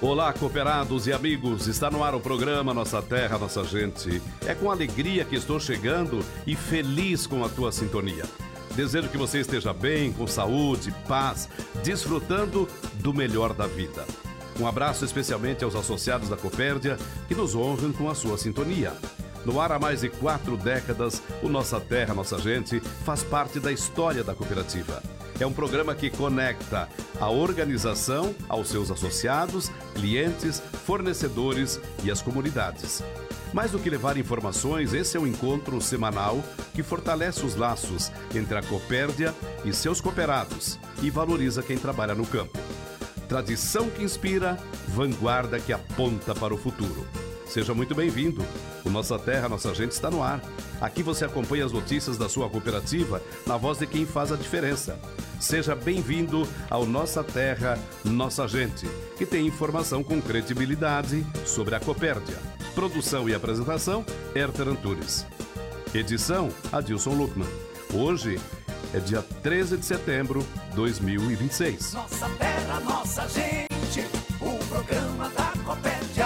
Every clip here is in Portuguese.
Olá, cooperados e amigos, está no ar o programa Nossa Terra, Nossa Gente. É com alegria que estou chegando e feliz com a tua sintonia. Desejo que você esteja bem, com saúde, paz, desfrutando do melhor da vida. Um abraço especialmente aos associados da Copérdia que nos honram com a sua sintonia. No ar há mais de 4 décadas, o Nossa Terra, Nossa Gente faz parte da história da cooperativa. É um programa que conecta a organização aos seus associados, clientes, fornecedores e as comunidades. Mais do que levar informações, esse é um encontro semanal que fortalece os laços entre a Copérdia e seus cooperados e valoriza quem trabalha no campo. Tradição que inspira, vanguarda que aponta para o futuro. Seja muito bem-vindo. O Nossa Terra, Nossa Gente está no ar. Aqui você acompanha as notícias da sua cooperativa na voz de quem faz a diferença. Seja bem-vindo ao Nossa Terra, Nossa Gente, que tem informação com credibilidade sobre a Copérdia. Produção e apresentação, Herter Antunes. Edição, Adilson Luckman. Hoje é dia 13 de setembro de 2026. Nossa Terra, Nossa Gente, o programa da Copérdia.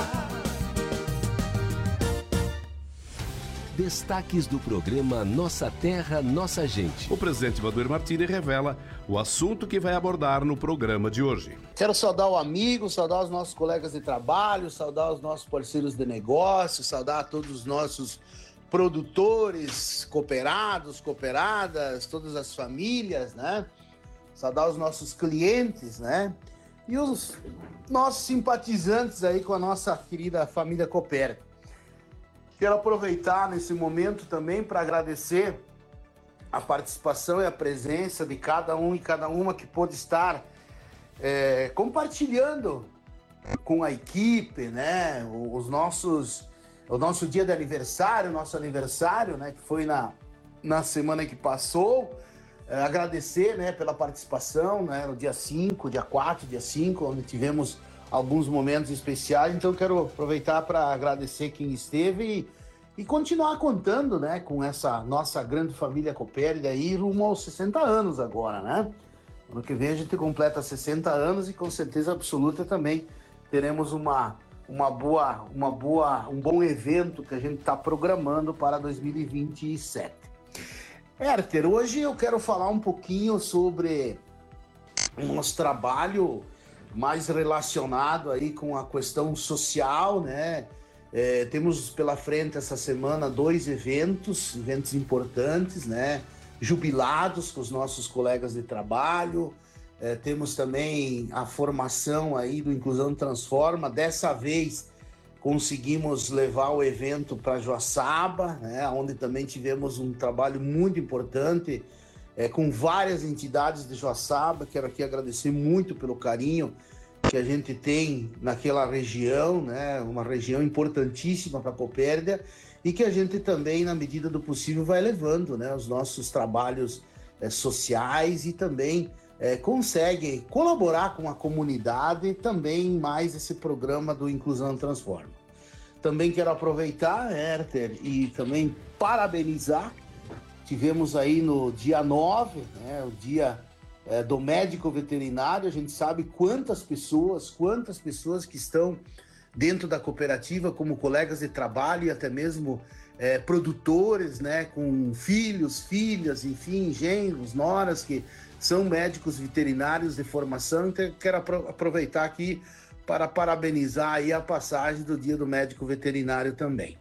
Destaques do programa Nossa Terra, Nossa Gente. O presidente Valdir Martini revela o assunto que vai abordar no programa de hoje. Quero saudar o amigo, saudar os nossos colegas de trabalho, saudar os nossos parceiros de negócio, saudar todos os nossos produtores, cooperados, cooperadas, todas as famílias, né? Saudar os nossos clientes, né? E os nossos simpatizantes aí com a nossa querida família Copérdia. Quero aproveitar nesse momento também para agradecer a participação e a presença de cada um e cada uma que pôde estar compartilhando com a equipe, né? O nosso dia de aniversário, nosso aniversário, né? Que foi na semana que passou. Agradecer, né, pela participação, né? No dia 5, dia 4, dia 5, onde tivemos alguns momentos especiais, então quero aproveitar para agradecer quem esteve e continuar contando, né, com essa nossa grande família Copérdia aí rumo aos 60 anos agora, né? Ano que vem a gente completa 60 anos e com certeza absoluta também teremos um bom evento que a gente está programando para 2027. Herter, hoje eu quero falar um pouquinho sobre o nosso trabalho mais relacionado aí com a questão social, né? Temos pela frente essa semana 2 eventos importantes, né? Jubilados com os nossos colegas de trabalho. Temos também a formação aí do Inclusão Transforma. Dessa vez conseguimos levar o evento para Joaçaba, né? Onde também tivemos um trabalho muito importante com várias entidades de Joaçaba. Quero aqui agradecer muito pelo carinho que a gente tem naquela região, né? Uma região importantíssima para a Copérdia e que a gente também, na medida do possível, vai levando, né, os nossos trabalhos sociais e também consegue colaborar com a comunidade também mais esse programa do Inclusão Transforma. Também quero aproveitar, Herter, e também parabenizar. Tivemos aí no dia 9, né, o dia do médico veterinário. A gente sabe quantas pessoas que estão dentro da cooperativa como colegas de trabalho e até mesmo produtores, né, com filhos, filhas, enfim, genros, noras, que são médicos veterinários de formação. Então, quero aproveitar aqui para parabenizar aí a passagem do dia do médico veterinário também.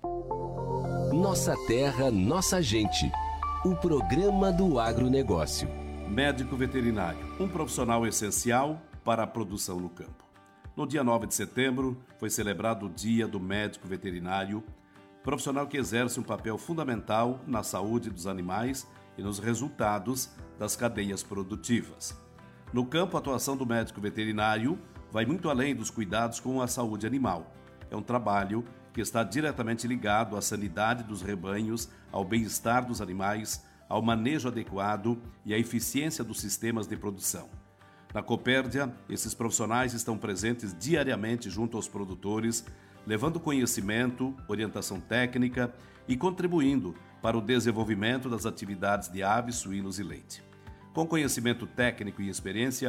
Nossa Terra, Nossa Gente. O programa do agronegócio. Médico veterinário, um profissional essencial para a produção no campo. No dia 9 de setembro, foi celebrado o Dia do Médico Veterinário, profissional que exerce um papel fundamental na saúde dos animais e nos resultados das cadeias produtivas. No campo, a atuação do médico veterinário vai muito além dos cuidados com a saúde animal. É um trabalho que está diretamente ligado à sanidade dos rebanhos, ao bem-estar dos animais, ao manejo adequado e à eficiência dos sistemas de produção. Na Copérdia, esses profissionais estão presentes diariamente junto aos produtores, levando conhecimento, orientação técnica e contribuindo para o desenvolvimento das atividades de aves, suínos e leite. Com conhecimento técnico e experiência,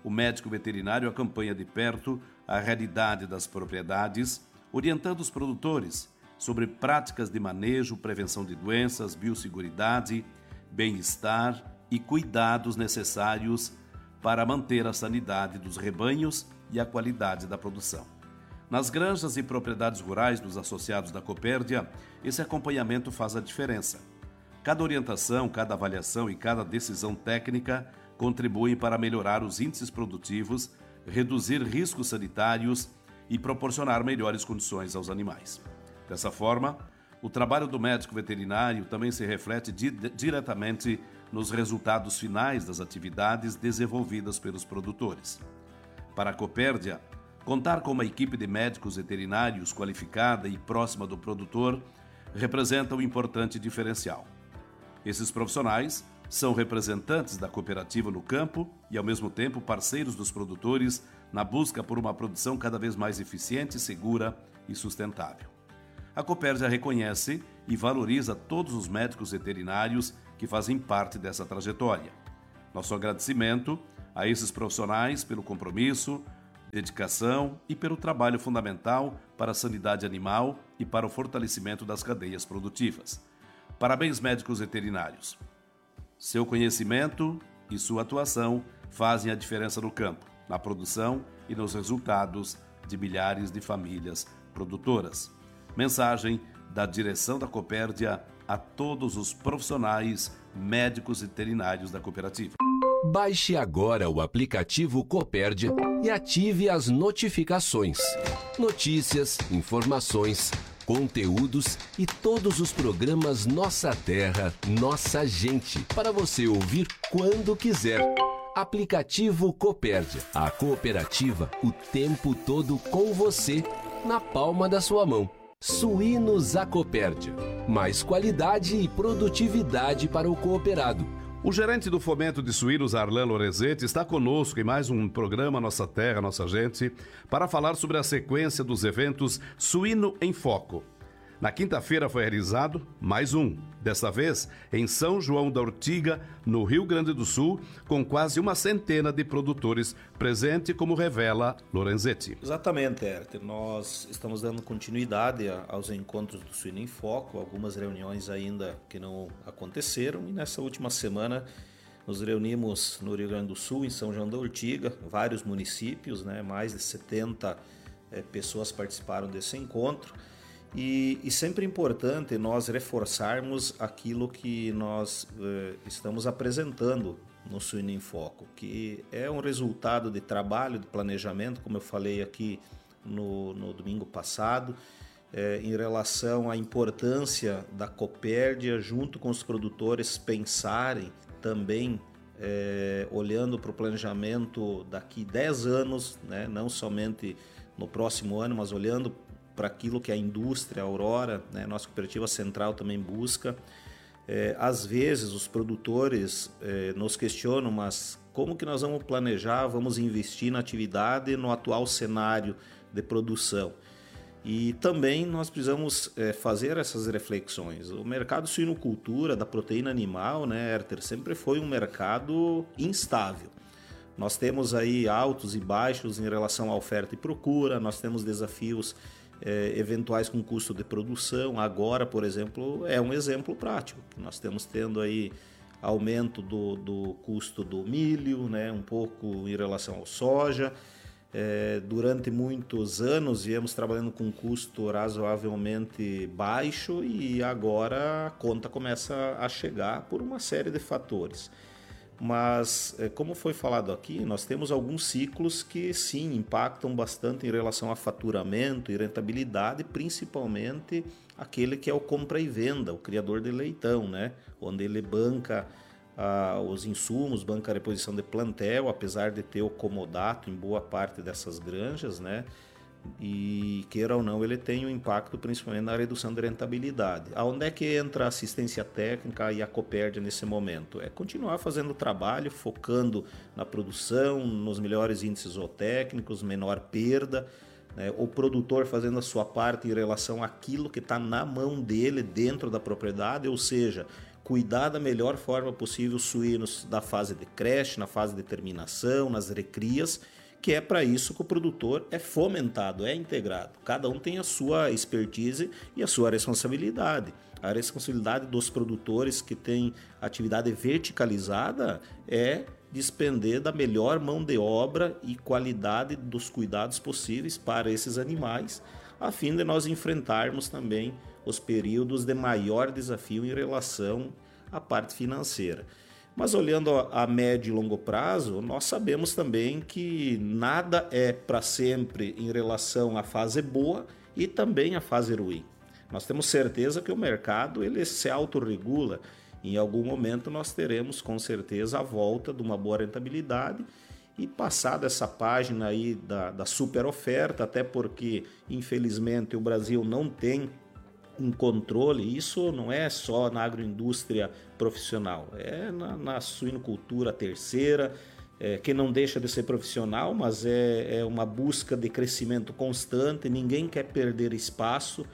o médico veterinário acompanha de perto a realidade das propriedades, orientando os produtores sobre práticas de manejo, prevenção de doenças, biosseguridade, bem-estar e cuidados necessários para manter a sanidade dos rebanhos e a qualidade da produção. Nas granjas e propriedades rurais dos associados da Copérdia, esse acompanhamento faz a diferença. Cada orientação, cada avaliação e cada decisão técnica contribuem para melhorar os índices produtivos, reduzir riscos sanitários e proporcionar melhores condições aos animais. Dessa forma, o trabalho do médico veterinário também se reflete diretamente nos resultados finais das atividades desenvolvidas pelos produtores. Para a Copérdia, contar com uma equipe de médicos veterinários qualificada e próxima do produtor representa um importante diferencial. Esses profissionais são representantes da cooperativa no campo e, ao mesmo tempo, parceiros dos produtores na busca por uma produção cada vez mais eficiente, segura e sustentável. A Copérdia reconhece e valoriza todos os médicos veterinários que fazem parte dessa trajetória. Nosso agradecimento a esses profissionais pelo compromisso, dedicação e pelo trabalho fundamental para a sanidade animal e para o fortalecimento das cadeias produtivas. Parabéns, médicos veterinários! Seu conhecimento e sua atuação fazem a diferença no campo, na produção e nos resultados de milhares de famílias produtoras. Mensagem da direção da Copérdia a todos os profissionais médicos veterinários da cooperativa. Baixe agora o aplicativo Copérdia e ative as notificações. Notícias, informações, conteúdos e todos os programas Nossa Terra, Nossa Gente, para você ouvir quando quiser. Aplicativo Copérdia, a cooperativa o tempo todo com você, na palma da sua mão. Suínos Acopérdia, mais qualidade e produtividade para o cooperado. O gerente do Fomento de Suínos, Arlan Lorenzetti, está conosco em mais um programa Nossa Terra, Nossa Gente, para falar sobre a sequência dos eventos Suíno em Foco. Na quinta-feira foi realizado mais um, desta vez em São João da Ortiga, no Rio Grande do Sul, com quase uma centena de produtores presentes, como revela Lorenzetti. Exatamente, Herter. Nós estamos dando continuidade aos encontros do Suíno em Foco, algumas reuniões ainda que não aconteceram, e nessa última semana nos reunimos no Rio Grande do Sul, em São João da Ortiga, vários municípios, mais de 70 pessoas participaram desse encontro. E sempre é importante nós reforçarmos aquilo que nós estamos apresentando no Suíno em Foco, que é um resultado de trabalho, de planejamento, como eu falei aqui no domingo passado, em relação à importância da Copérdia, junto com os produtores, pensarem também, olhando para o planejamento daqui 10 anos, não somente no próximo ano, mas olhando para aquilo que a indústria, a Aurora, nossa cooperativa central também busca. Às vezes os produtores nos questionam, mas como que nós vamos planejar, vamos investir na atividade no atual cenário de produção? E também nós precisamos fazer essas reflexões. O mercado suinocultura, da proteína animal, Herter, sempre foi um mercado instável. Nós temos aí altos e baixos em relação à oferta e procura, nós temos desafios eventuais com custo de produção. Agora, por exemplo, é um exemplo prático. Nós estamos tendo aí aumento do custo do milho, um pouco em relação ao soja. Durante muitos anos viemos trabalhando com um custo razoavelmente baixo e agora a conta começa a chegar por uma série de fatores. Mas, como foi falado aqui, nós temos alguns ciclos que sim impactam bastante em relação a faturamento e rentabilidade, principalmente aquele que é o compra e venda, o criador de leitão, onde ele banca os insumos, banca a reposição de plantel, apesar de ter o comodato em boa parte dessas granjas, e queira ou não, ele tem um impacto principalmente na redução de rentabilidade. Aonde é que entra a assistência técnica e a Copérdia nesse momento? É continuar fazendo o trabalho, focando na produção, nos melhores índices zootécnicos, menor perda, o produtor fazendo a sua parte em relação àquilo que está na mão dele dentro da propriedade, ou seja, cuidar da melhor forma possível os suínos da fase de creche, na fase de terminação, nas recrias, que é para isso que o produtor é fomentado, é integrado. Cada um tem a sua expertise e a sua responsabilidade. A responsabilidade dos produtores que têm atividade verticalizada é despender da melhor mão de obra e qualidade dos cuidados possíveis para esses animais, a fim de nós enfrentarmos também os períodos de maior desafio em relação à parte financeira. Mas olhando a médio e longo prazo, nós sabemos também que nada é para sempre em relação à fase boa e também à fase ruim. Nós temos certeza que o mercado ele se autorregula. Em algum momento nós teremos com certeza a volta de uma boa rentabilidade e passada essa página aí da super oferta, até porque infelizmente o Brasil não tem um controle, isso não é só na agroindústria profissional, é na suinocultura terceira, que não deixa de ser profissional, mas é uma busca de crescimento constante, ninguém quer perder espaço.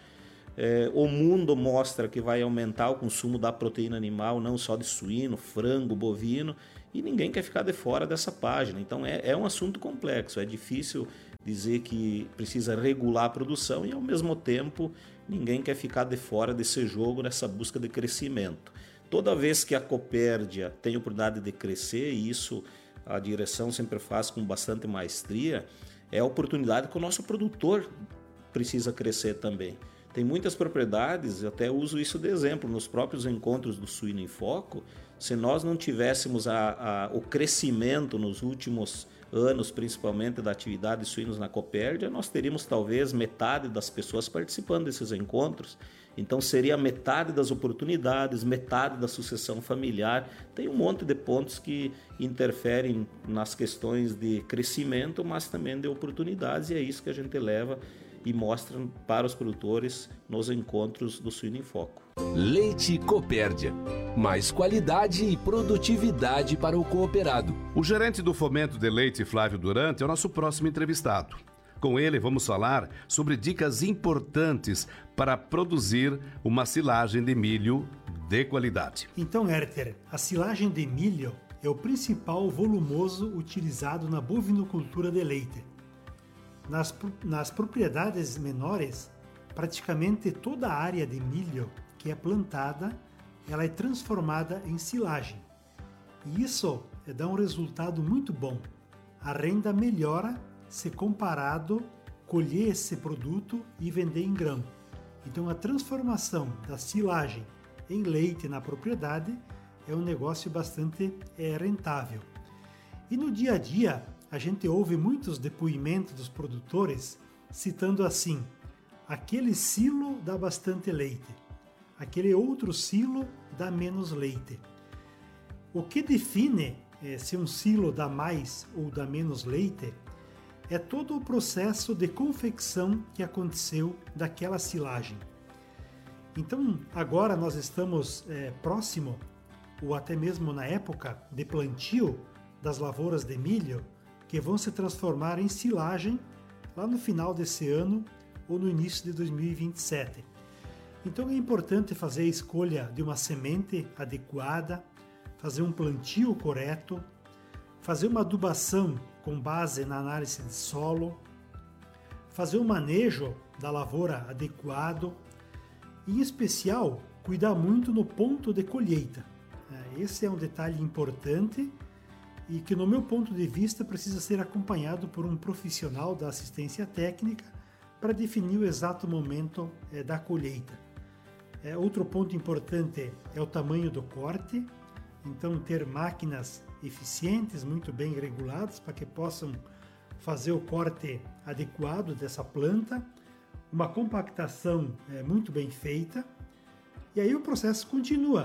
O mundo mostra que vai aumentar o consumo da proteína animal, não só de suíno, frango, bovino, e ninguém quer ficar de fora dessa página. Então é um assunto complexo, é difícil dizer que precisa regular a produção e ao mesmo tempo ninguém quer ficar de fora desse jogo, nessa busca de crescimento. Toda vez que a Copérdia tem a oportunidade de crescer, e isso a direção sempre faz com bastante maestria, é a oportunidade que o nosso produtor precisa crescer também. Tem muitas propriedades, eu até uso isso de exemplo, nos próprios encontros do Suíno em Foco, se nós não tivéssemos o crescimento nos últimos anos, principalmente da atividade de suínos na Copérdia, nós teríamos talvez metade das pessoas participando desses encontros. Então seria metade das oportunidades, metade da sucessão familiar. Tem um monte de pontos que interferem nas questões de crescimento, mas também de oportunidades, e é isso que a gente leva e mostra para os produtores nos encontros do Suíno em Foco. Leite Copérdia. Mais qualidade e produtividade para o cooperado. O gerente do Fomento de Leite, Flávio Durante, é o nosso próximo entrevistado. Com ele, vamos falar sobre dicas importantes para produzir uma silagem de milho de qualidade. Então, Herter, a silagem de milho é o principal volumoso utilizado na bovinocultura de leite. Nas propriedades menores, praticamente toda a área de milho que é plantada, ela é transformada em silagem. E isso dá um resultado muito bom. A renda melhora se comparado colher esse produto e vender em grão. Então a transformação da silagem em leite na propriedade é um negócio bastante rentável. E no dia a dia, a gente ouve muitos depoimentos dos produtores citando assim: aquele silo dá bastante leite, aquele outro silo dá menos leite. O que define se um silo dá mais ou dá menos leite é todo o processo de confecção que aconteceu daquela silagem. Então, agora nós estamos próximo, ou até mesmo na época de plantio das lavouras de milho, que vão se transformar em silagem lá no final desse ano ou no início de 2027. Então é importante fazer a escolha de uma semente adequada, fazer um plantio correto, fazer uma adubação com base na análise de solo, fazer um manejo da lavoura adequado e, em especial, cuidar muito no ponto de colheita. Esse é um detalhe importante e que, no meu ponto de vista, precisa ser acompanhado por um profissional da assistência técnica para definir o exato momento da colheita. Outro ponto importante é o tamanho do corte, então ter máquinas eficientes, muito bem reguladas, para que possam fazer o corte adequado dessa planta, uma compactação muito bem feita, e aí o processo continua,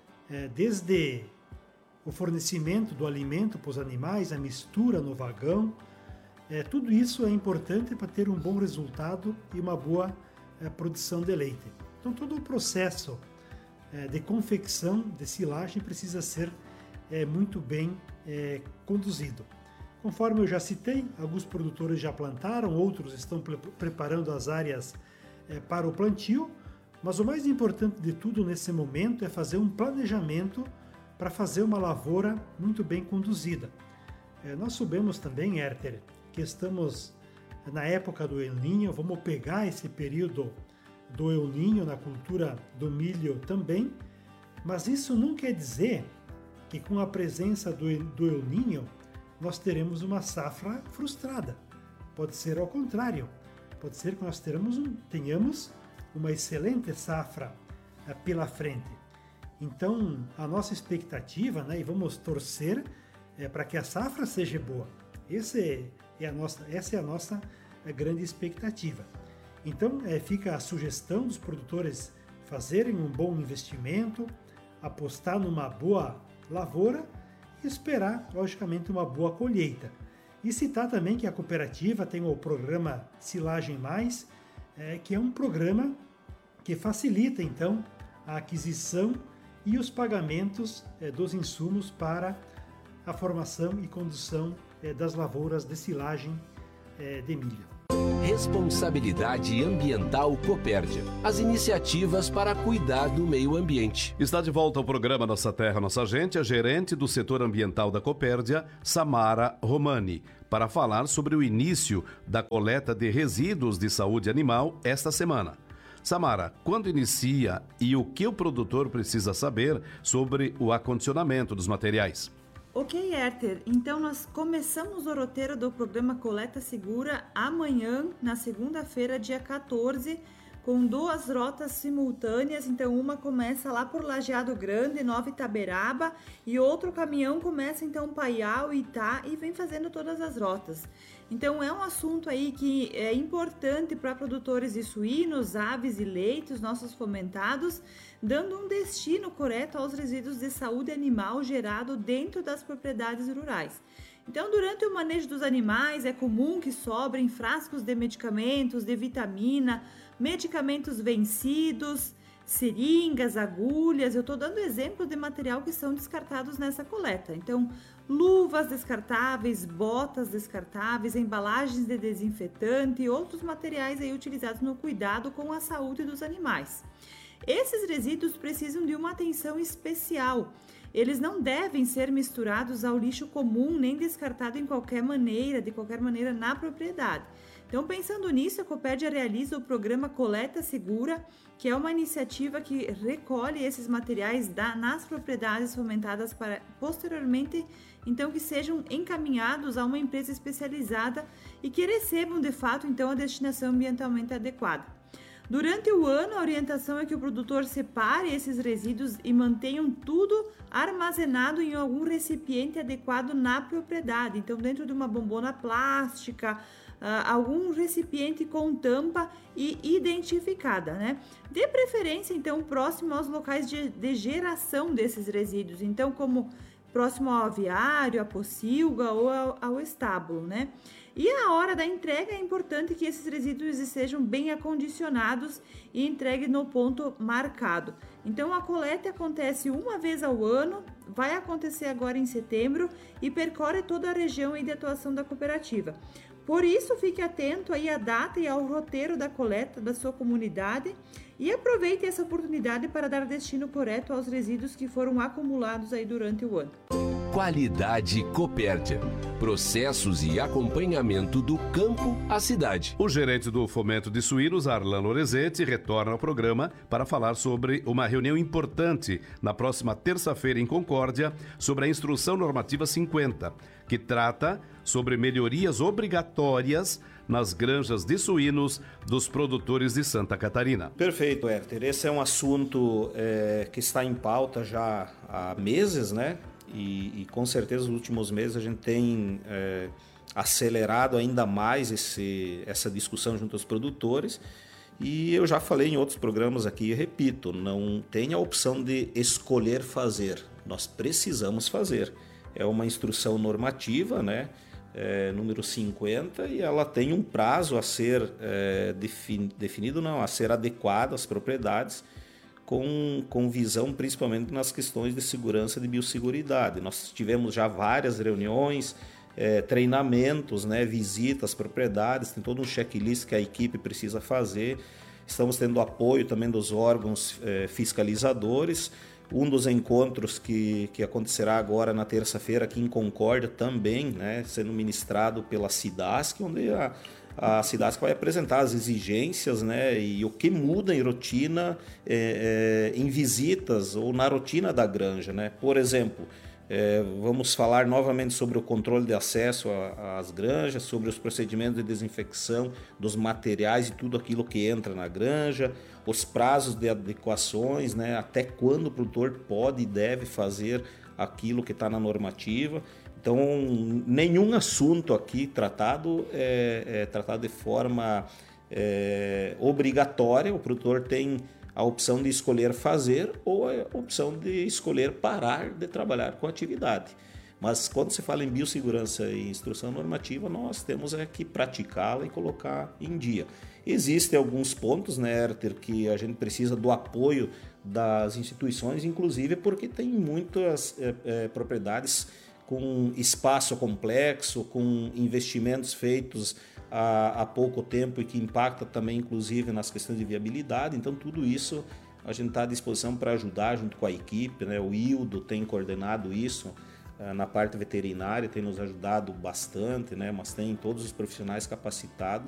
desde o fornecimento do alimento para os animais, a mistura no vagão, tudo isso é importante para ter um bom resultado e uma boa produção de leite. Então todo o processo de confecção de silagem precisa ser muito bem conduzido. Conforme eu já citei, alguns produtores já plantaram, outros estão preparando as áreas para o plantio, Mas o mais importante de tudo nesse momento é fazer um planejamento para fazer uma lavoura muito bem conduzida. Nós sabemos também, Herter, que estamos na época do El Niño, vamos pegar esse período do El Niño na cultura do milho também, mas isso não quer dizer que com a presença do El Niño nós teremos uma safra frustrada. Pode ser ao contrário, pode ser que nós tenhamos uma excelente safra pela frente. Então, a nossa expectativa, né, e vamos torcer para que a safra seja boa. Essa é a nossa grande expectativa. Então, fica a sugestão dos produtores fazerem um bom investimento, apostar numa boa lavoura e esperar, logicamente, uma boa colheita. E citar também que a cooperativa tem o programa Silagem Mais, que é um programa que facilita, então, a aquisição e os pagamentos dos insumos para a formação e condução das lavouras de silagem de milho. Responsabilidade Ambiental Copérdia. As iniciativas para cuidar do meio ambiente. Está de volta ao programa Nossa Terra, Nossa Gente, a gerente do setor ambiental da Copérdia, Samara Romani, para falar sobre o início da coleta de resíduos de saúde animal esta semana. Samara, quando inicia e o que o produtor precisa saber sobre o acondicionamento dos materiais? Ok, Herter. Então, nós começamos o roteiro do programa Coleta Segura amanhã, na segunda-feira, dia 14, com 2 rotas simultâneas. Então, uma começa lá por Lajeado Grande, Nova Itaberaba, e outro caminhão começa, então, Paial, Itá, e vem fazendo todas as rotas. Então, é um assunto aí que é importante para produtores de suínos, aves e leitos, nossos fomentados, dando um destino correto aos resíduos de saúde animal gerado dentro das propriedades rurais. Então, durante o manejo dos animais, é comum que sobrem frascos de medicamentos, de vitamina, medicamentos vencidos, seringas, agulhas. Eu estou dando exemplo de material que são descartados nessa coleta. Então, luvas descartáveis, botas descartáveis, embalagens de desinfetante e outros materiais aí utilizados no cuidado com a saúde dos animais. Esses resíduos precisam de uma atenção especial. Eles não devem ser misturados ao lixo comum nem descartados de qualquer maneira na propriedade. Então, pensando nisso, a Copérdia realiza o programa Coleta Segura, que é uma iniciativa que recolhe esses materiais nas propriedades fomentadas para, posteriormente, então, que sejam encaminhados a uma empresa especializada e que recebam, de fato, então, a destinação ambientalmente adequada. Durante o ano, a orientação é que o produtor separe esses resíduos e mantenham tudo armazenado em algum recipiente adequado na propriedade. Então, dentro de uma bombona plástica, algum recipiente com tampa e identificada, né? De preferência, então, próximo aos locais de geração desses resíduos. Então, como próximo ao aviário, à pocilga ou ao estábulo, né? E a hora da entrega é importante que esses resíduos sejam bem acondicionados e entregues no ponto marcado. Então, a coleta acontece uma vez ao ano, vai acontecer agora em setembro e percorre toda a região de atuação da cooperativa. Por isso, fique atento aí à data e ao roteiro da coleta da sua comunidade e aproveite essa oportunidade para dar destino correto aos resíduos que foram acumulados aí durante o ano. Qualidade Copérdia. Processos e acompanhamento do campo à cidade. O gerente do Fomento de Suínos, Arlan Lorenzetti, retorna ao programa para falar sobre uma reunião importante na próxima terça-feira em Concórdia sobre a Instrução Normativa 50, que trata sobre melhorias obrigatórias nas granjas de suínos dos produtores de Santa Catarina. Perfeito, Herter. Esse é um assunto que está em pauta já há meses, né? E com certeza nos últimos meses a gente tem acelerado ainda mais essa discussão junto aos produtores. E eu já falei em outros programas aqui e repito, não tem a opção de escolher fazer, nós precisamos fazer. É uma instrução normativa, né? Número 50, e ela tem um prazo a ser definido, não, a ser adequado às propriedades, com visão principalmente nas questões de segurança e de biosseguridade. Nós tivemos já várias reuniões, treinamentos, né, visitas às propriedades, tem todo um checklist que a equipe precisa fazer, Estamos tendo apoio também dos órgãos fiscalizadores. Um dos encontros que acontecerá agora na terça-feira aqui em Concórdia também, né, sendo ministrado pela Cidasc, onde a Cidasc vai apresentar as exigências, né, e o que muda em rotina, em visitas ou na rotina da granja, né? Por exemplo, vamos falar novamente sobre o controle de acesso às granjas, sobre os procedimentos de desinfecção dos materiais e tudo aquilo que entra na granja, os prazos de adequações, né, até quando o produtor pode e deve fazer aquilo que está na normativa. Então, nenhum assunto aqui tratado é tratado de forma obrigatória. O produtor tem a opção de escolher fazer ou a opção de escolher parar de trabalhar com a atividade. Mas quando se fala em biossegurança e instrução normativa, nós temos que praticá-la e colocar em dia. Existem alguns pontos, né, Herter, que a gente precisa do apoio das instituições, inclusive porque tem muitas propriedades com espaço complexo, com investimentos feitos há pouco tempo e que impacta também, inclusive, nas questões de viabilidade. Então, tudo isso a gente está à disposição para ajudar junto com a equipe, né? O Hildo tem coordenado isso na parte veterinária, tem nos ajudado bastante, né? Mas tem todos os profissionais capacitados